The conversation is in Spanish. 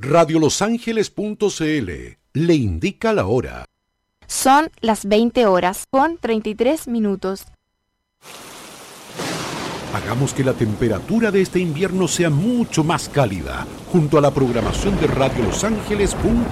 Radiolosangeles.cl le indica la hora. Son las 20 horas con 33 minutos. Hagamos que la temperatura de este invierno sea mucho más cálida, junto a la programación de radiolosangeles.cl.